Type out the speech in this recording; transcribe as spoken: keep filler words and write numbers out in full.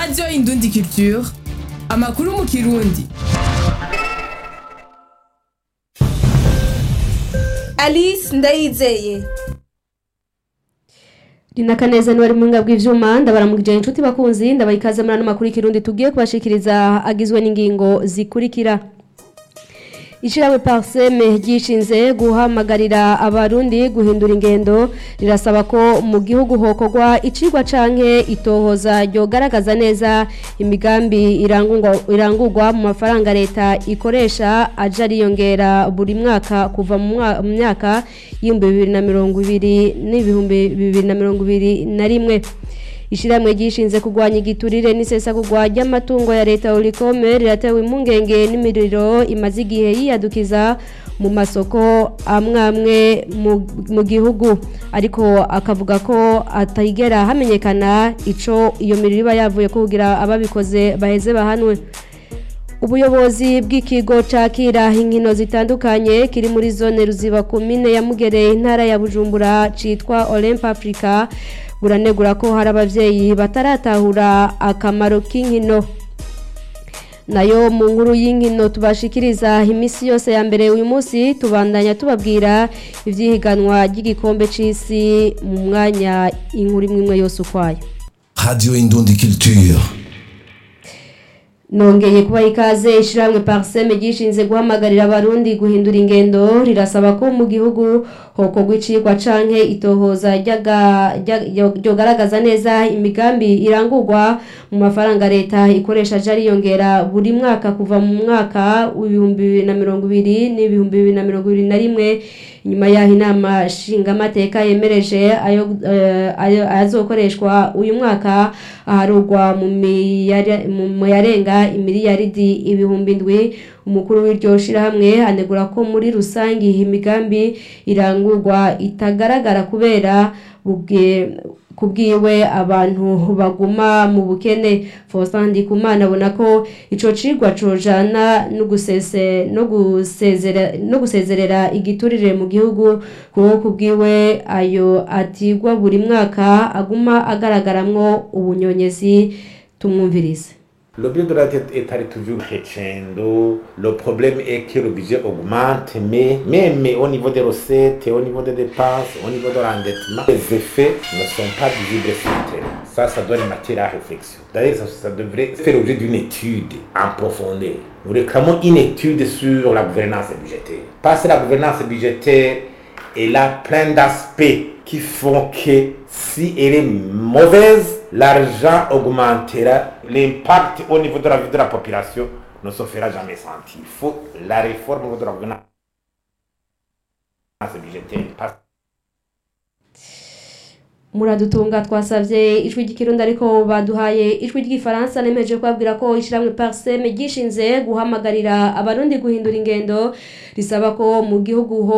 Radio Indundi Culture, amakuru mu Kirundi. Alice Ndayizeye. Rinakaneza ni wari munga bw'ivyuma ndabaramugije inshuti bakunzi ndabayikaze muri amakuru Kirundi tugiye kubashikiriza agizwe n'ingingo zikurikira. Ishirawe Parseme gishinze guhamagarira abarundi guhindura ingendo rirasaba ko mu gihugu hokogwa icigwa canke itohoza ryo garagaza neza imigambi irangurwa irangurwa mu mafaranga leta ikoresha aja riyongera buri mwaka kuva mu myaka y'ibihumbi bibiri na mirongo ibiri n'ibihumbi bibiri na mirongo ibiri na rimwe. Ishiramwe gishinze kugwanya igiturire n'isesa kugwanya amatungo ya leta Olicome riratewe impungenge n'imiriro imaze igihe yiyadukiza mu masoko amwamwe mu gihugu, ariko akavuga ko atayigera hamenyekana ico iyo miriro iba yavuye kugira ababikoze baheze bahanwe. Ubuyobozi bw'ikigo cakira inkino zitandukanye kiri muri zone Ruziba komine ya Mugere intara ya Bujumbura citwa Olymp Africa buranegura ko hari abavyeyi bataratahura akamaro k'inkino. Nayo mu nkuru y'inkino tubashikiriza imisi yose ya mbere uyu munsi tubandanya tubabwira ivyihiganwa ry'igikombe c'isi mu mwanya inkuru imwe yose ukwayo. Radio Indundi Culture. Nongeye kuba ikaze ishiramwe Parseme gishinze guhamagarira abarundi guhindura ingendo rirasaba ko mu gihugu hokogwa icigwa canke itohoza ryo garagaza neza imigambi irangurwa mu mafaranga leta ikoresha jari yongera buri mwaka kuva mu mwaka w'ibihumbi bibiri na mirongo ibiri n'ibihumbi bibiri na mirongo ibiri na rimwe. Nyuma yaho inama shinga mateka yemereje ayo ayo azokoreshwa uyu mwaka aharugwa mu yarenga imiliyaridi ibihumbi ndwi. Umukuru w'iryo shirahamwe anegura ko muri rusangi imigambi irangurwa itagaragara kubera bubwe kubwiwe abantu baguma mu bukene. Faustin Ndikumana abona ko ico cigwa cojana no gusese no gusezera no gusezerera igiturire mu gihugu kuko kubwiwe ayo atigwa buri mwaka aguma agaragaramwo ubunyonyezi. Tumwumvirize. Le budget de la tête est toujours crescendo. Le problème est que le budget augmente, mais même au niveau des recettes, au niveau des dépenses, au niveau de l'endettement, les effets ne sont pas visibles sur le terrain. Ça, ça doit être matière à réflexion. D'ailleurs, ça, ça devrait faire l'objet d'une étude en profondeur. Nous réclamons une étude sur la gouvernance budgétaire. Parce que la gouvernance budgétaire, elle a plein d'aspects qui font que si elle est mauvaise, l'argent augmentera, l'impact au niveau de la vie de la population ne se fera jamais sentir. Il faut la réforme au niveau de la gouvernance budgétaire. Muradutunga twasavye ijwi ry'ikirundi ariko baduhaye ijwi ry'ifaransa nemeje kwabwira ko ishiramwe Parseme gishinze guhamagarira abarundi guhindura ingendo risaba ko mu gihugu